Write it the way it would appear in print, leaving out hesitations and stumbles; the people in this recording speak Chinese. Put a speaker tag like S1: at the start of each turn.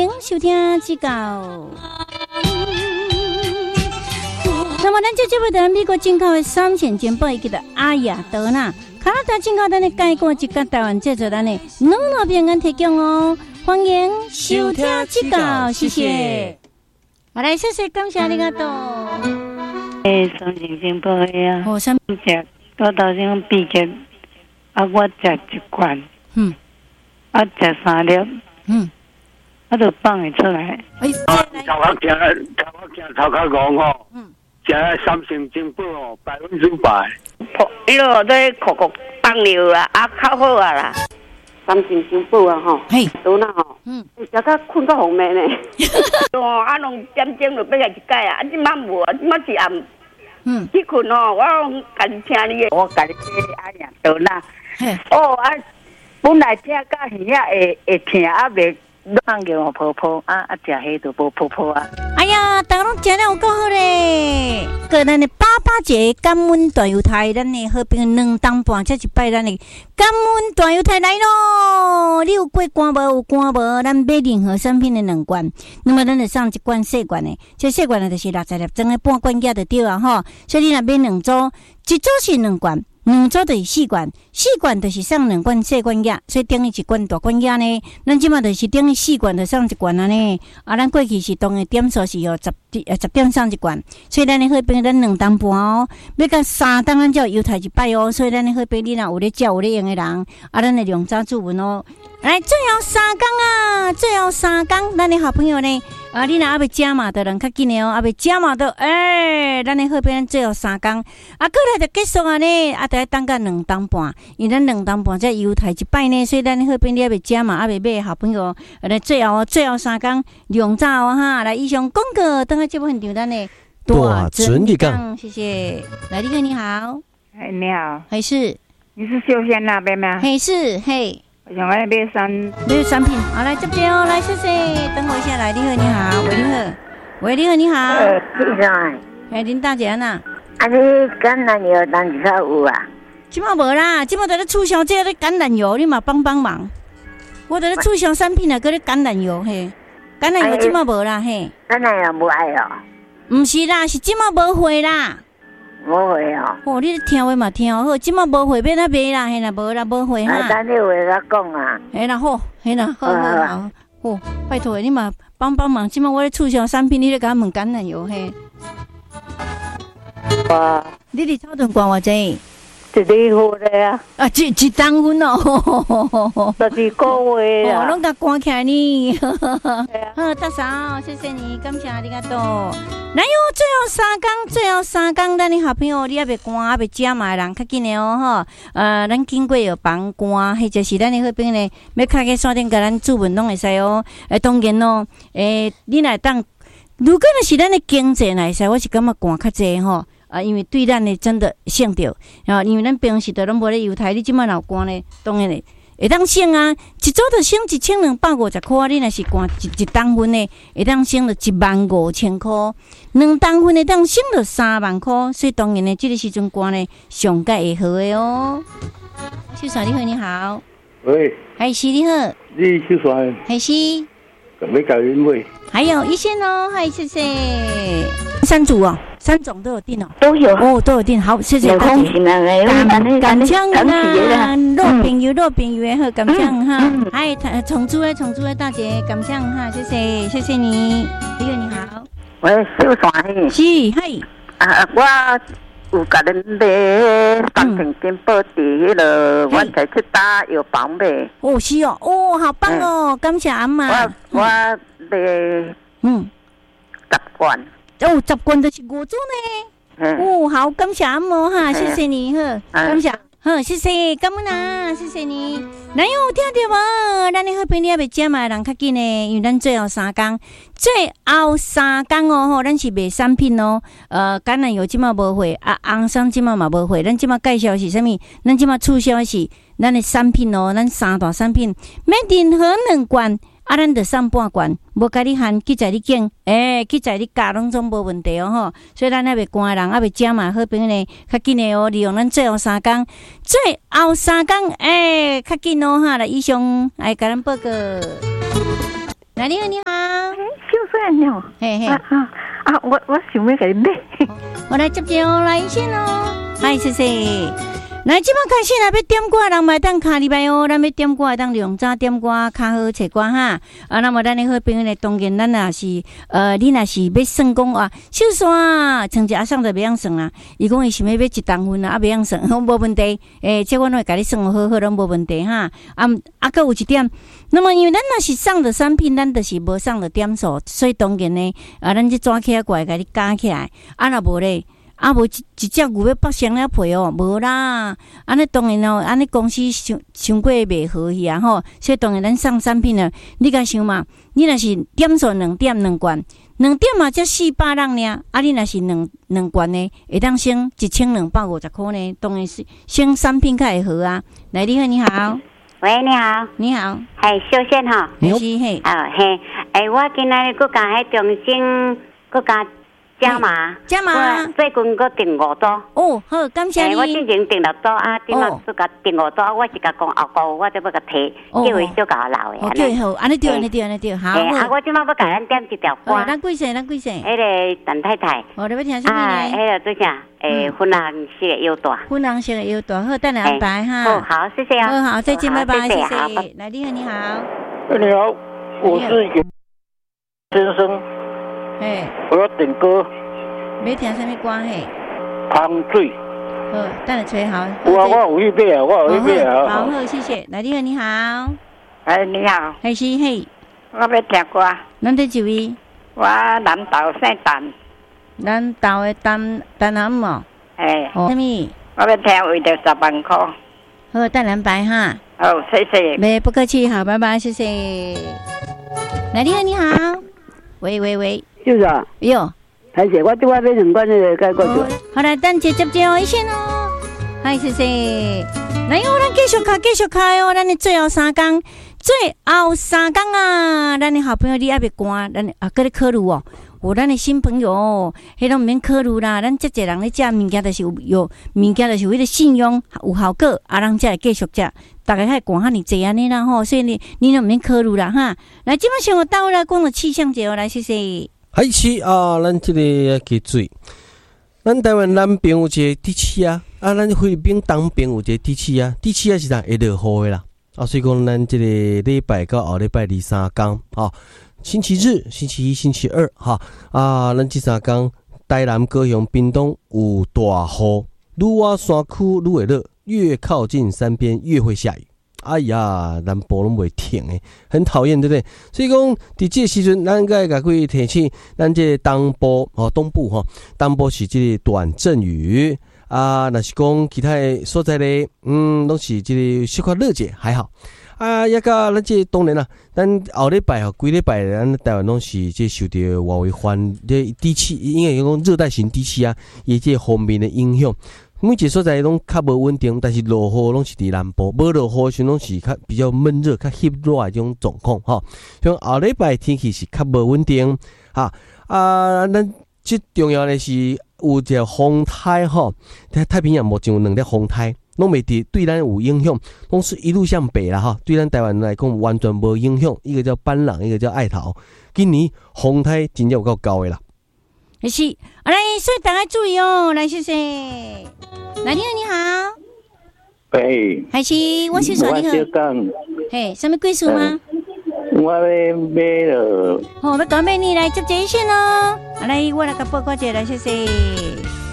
S1: 迎收听指教。那么，咱这节目在美国进口的3线金宝以及的阿雅德纳、加拿大进口咱的介过一个台湾制作咱的两平安提供哦。欢迎收听指教，谢谢。我来谢谢，感谢你个多。
S2: 3线金宝的啊，
S1: 哦，什么？
S2: 我头先毕业，我食一罐，食3粒，我就放会出来。
S3: 头壳行头壳戆吼，食3线金宝哦，100%。
S2: 伊落在酷放尿啦，较好啊啦。3线金宝啊吼，倒那吼，食到困到红面呢。哦，拢点钟就要来一解啊，即摆无啊，即摆是暗。去困哦，我家己听你的，我家己听阿娘倒那。本来听到耳仔会疼，袂放尿泡泡食迄就无泡泡啊。
S1: 哎呀，当拢食了有够好咧！个咱的88节感恩大犹太，咱的好朋友2当半，这一摆咱的感恩大犹太来咯！你有过关无？有关无？咱买任何产品的2罐，那么咱就送1罐细罐的，这细罐的就是60粒装的半罐价就对啊吼。所以你若买2组，一组是2罐。2组就是4罐，4罐就是送2罐细罐药，所以等于1罐大罐药呢。咱即马就是等于4罐就送1罐安尼。咱过去是当的点数是10点送1罐，所以咱的好朋友咱2当半哦，要到3当咱才有犹太一摆哦。所以咱的好朋友你若有咧照有咧用的人，咱的量早注文哦。来，最后3工啊，最后3工，咱的好朋友呢？你若还未加码的人较紧的哦，还未加码的，咱的好朋友最后3工，过来就结束啊呢，得等到2当半，因为咱2当半才犹太一摆呢，所以咱的好朋友你还未加码，还未买好朋友，最后3工量早哦哈，来以上广告，等下节目现场咱的
S4: 大准你讲，
S1: 谢谢，来立哥你好，
S2: 你好，
S1: 还是
S2: 你是秀仙那边吗？
S1: 嘿是嘿。
S2: 我想要买
S1: 产品，好来这边哦，来谢谢，等我一下来，你好你好，喂你好，喂你好你好，
S2: 先生，
S1: 林大姐呐，
S2: 你橄榄油当时才有啊？
S1: 今嘛无啦，今嘛在咧促销这个橄榄油，你嘛帮忙，我在咧促销产品啊，个咧橄榄油嘿，橄榄油今嘛无啦嘿，
S2: 橄榄油无爱哦？
S1: 唔是啦，是今嘛无货啦。
S2: 无会哦，
S1: 你听话嘛听好，即马无货要哪买啦？嘿啦，无啦，无货哈。
S2: 等你话甲讲啊。
S1: 嘿啦，好，嘿啦，好，拜托你嘛帮忙，即马我咧促销产品，你咧甲我问橄榄油嘿。你伫草屯关偌济
S2: ？1厘户的啊。
S1: 一当分哦。
S2: 12个月啊。
S1: 拢甲关起来呢。好，大嫂，谢谢你，感谢你个多。来哟，最后3工，咱的好朋友，你还未关，还未加码的人，较紧的哦吼。咱经过有帮关，或者是咱的好朋友呢，要开个线顶，甲咱注文拢会使哦。当然哦，你来当，如果若是咱的经济来使，我是感觉关较济吼。因为对咱的真的省着，因为咱平时都拢无咧犹太，你即摆老关呢，当然咧。会当省啊，一组就省1250块，你若是关一当分的，会当省了15000块，2当分的当省了3万块，所以当然呢，这个时阵关呢上界会好的哦。秀爽你好，你好，
S3: 喂，
S1: 还是你好，
S3: 你秀爽，
S1: 还是，
S3: 要改因为，
S1: 还有一线哦，嗨，谢谢，3组哦。3种都有订哦，
S2: 都有
S1: 哦，都有订，好，谢谢大姐。感枪啊，肉饼油也好，感枪哈，嗨，重珠的大姐，感枪哈，谢谢你，李友你好，
S2: 喂，秀爽
S1: 是，嗨，
S2: 我有甲恁买3线金宝伫迄落，我才去打药房买。
S1: 哦，是哦，好棒哦，感谢阿妈。
S2: 我买10罐。
S1: 10罐就是5组呢。好，感谢阿嬷哈，谢谢你呵，感谢，好，谢谢，感恩啊，谢谢你。来哟，听到无？咱的好朋友还未加码的人较紧呢，因为咱最后3工哦吼，咱是卖产品哦。橄榄油即马无货，红参即马嘛无货。咱即马介绍是啥物？咱即马促销是咱的产品哦，咱3大产品，买任何2罐。咱就送半罐，无甲你限，记在你拣，记在你加拢总无问题哦吼。所以咱还未关的人，还未加嘛，好朋友呢，较紧的哦，利用咱最后3工，较紧哦哈，来以上来甲咱报告。来，你好，你好。
S5: 然哦，
S1: 嘿嘿
S5: 我想要给你买，
S1: 我来接接哦，来先哦，嗨，谢谢。来，即摆开始啦，要点歌，人买当卡礼拜哦，咱要点歌，当量早点歌，较好找歌哈。那么咱的好朋友呢，当然咱也是，你若是要算讲啊，秀山成绩阿上就袂晓算啦。伊讲伊想要一重分啊，袂晓算，无问题。这我拢会甲你算好好，拢无问题哈。搁有一点，那么因为咱若是送的产品，咱就是无送的点数，所以当然呢，咱这抓起来过来，甲你加起来。若无咧。无一只牛要剥双了皮哦，无啦。安尼当然哦，安尼公司伤过袂好去啊吼。所以当然咱送产品呢，你甲想嘛，你若是点数2点2罐，2点嘛才400人呢。你若是2罐呢，会当省1250块呢。当然是省产品较会好啊。来，你好，你好。
S6: 喂，你好。
S1: 你好。
S6: 嘿，小仙哈。
S1: 你好。嘿。
S6: 嘿，我今仔日搁加迄重新搁加。加码，最近搁订5组。
S1: 哦，好，感谢你。
S6: 我之前订6组啊，订了自家订5组，我是甲讲后个我再要甲提，叫伊小甲我留的。
S1: 对，好，安尼对，好。
S6: 我即摆要甲咱点一条歌。
S1: 咱几岁？
S6: 迄个陈太太。
S1: 你要听什么呢？
S6: 迄个做啥？粉红色的腰带。
S1: 粉红色的腰带，好，等下安排哈。
S6: 好，谢谢啊。
S1: 好，再见，拜拜，谢谢。来，你好。
S3: 你好，我是袁先生。我要点歌。
S1: 要听什么歌？
S3: 汤水。
S1: 好，等下吹好。
S3: 我有预备啊，
S1: 好，谢谢。来，你好。
S5: 你好。
S1: 是嘿。
S5: 我要听歌。
S1: 咱在几位？
S5: 我南投姓陈。
S1: 南投的陈南嘛。什么？
S5: 我要听为着10万块。
S1: 好，等下摆哈。
S5: 好，谢谢。
S1: 没不客气，好，拜拜，谢谢。来，你好。喂。
S2: 就是啊，
S1: 哟，
S2: 还是我对我买2罐那个解过去。
S1: 好来，等接一线哦。嗨，谢谢。来哦，咱继续开哦。咱的最后3天啊，咱的好朋友你还别关，咱搁咧考虑哦。咱的新朋友哦，迄拢毋免考虑啦。咱遮侪人咧食物件，就是有物件，就是有迄个信用有效果，人才会继续食。大家还管遐尼济安尼啦吼，所以你都毋免考虑啦哈。来，即摆先我倒来讲个气象节哦，来谢谢。
S4: 是啊，咱这个溪水，咱台湾南边有一个地区啊，咱菲律宾东边有一个地区啊，地区是啥会落雨的啦。所以讲咱这个礼拜到后礼拜2、3天星期日、星期一、星期二咱这3天台南、高雄、屏东有大雨，愈往山区愈会热，越靠近山边越会下雨。哎呀，南部拢袂停诶，很讨厌，对不对？所以讲，伫这个时阵，咱该甲佢提醒，咱这东部东部东部是这个短阵雨若是讲其他的所在咧，拢是这个小可热者还好。也甲咱这当然啦，咱后礼拜规礼拜咱台湾拢是这受到外围环这低气，应该讲热带型低气伊这方面的影响。每一个所在拢较无稳定，但是落雨拢是伫南部，无落雨时拢是较比较闷热、较湿热的这种状况像后礼拜天气是较无稳定咱最重要的是有一个风台太平洋目前有2粒风台，拢袂对咱有影响，拢是一路向北啦对咱台湾来讲完全无影响。一个叫班朗，一个叫爱桃。今年风台真正有够高的啦。
S1: 是，来，所以大家注意哦，来谢谢。来，你好。还是我是说你好。什么贵数吗？
S3: 我要买了。
S1: 要搞买你来接一线哦。来，我来个报告一下，来谢谢。